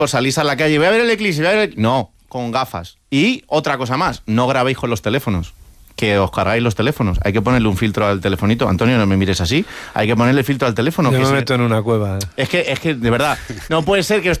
Pues salís a la calle, voy a ver el eclipse, No, con gafas. Y otra cosa más, no grabéis con los teléfonos. Que os cargáis los teléfonos. Hay que ponerle un filtro al telefonito. Antonio, no me mires así. Hay que ponerle filtro al teléfono. Yo me meto en una cueva. Es que, de verdad, no puede ser que